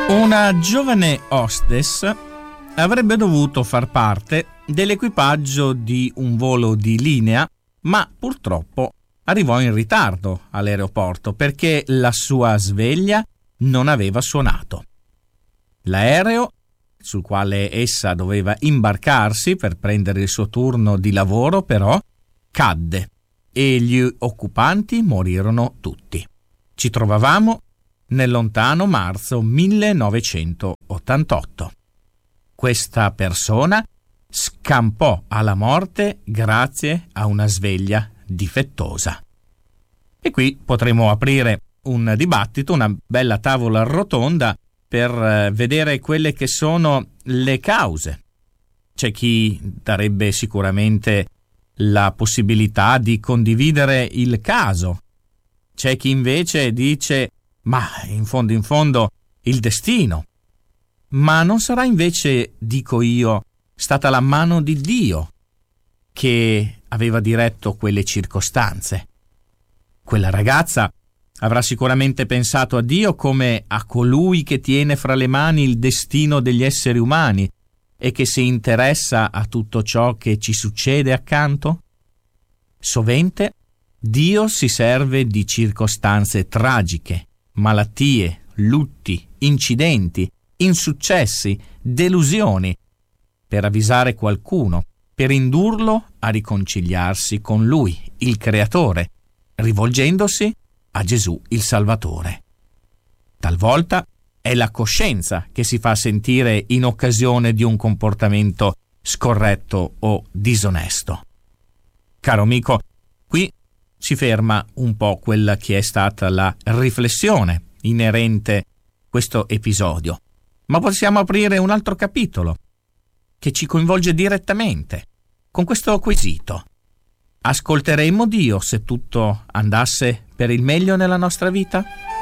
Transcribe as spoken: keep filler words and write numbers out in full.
Una giovane hostess avrebbe dovuto far parte dell'equipaggio di un volo di linea, ma purtroppo arrivò in ritardo all'aeroporto perché la sua sveglia non aveva suonato. L'aereo sul quale essa doveva imbarcarsi per prendere il suo turno di lavoro però cadde e gli occupanti morirono tutti. Ci trovavamo nel lontano marzo millenovecentottantotto. Questa persona scampò alla morte grazie a una sveglia difettosa. E qui potremo aprire un dibattito, una bella tavola rotonda per vedere quelle che sono le cause. C'è chi darebbe sicuramente la possibilità di condividere il caso. C'è chi invece dice ma in fondo in fondo il destino. Ma non sarà invece, dico io, stata la mano di Dio che aveva diretto quelle circostanze? Quella ragazza avrà sicuramente pensato a Dio come a colui che tiene fra le mani il destino degli esseri umani e che si interessa a tutto ciò che ci succede accanto? Sovente Dio si serve di circostanze tragiche, malattie, lutti, incidenti, insuccessi, delusioni, per avvisare qualcuno, per indurlo a riconciliarsi con Lui, il Creatore, rivolgendosi a Gesù il Salvatore. Talvolta è la coscienza che si fa sentire in occasione di un comportamento scorretto o disonesto. Caro amico, qui si ferma un po' quella che è stata la riflessione inerente a questo episodio, ma possiamo aprire un altro capitolo che ci coinvolge direttamente con questo quesito: ascolteremmo Dio se tutto andasse per il meglio nella nostra vita?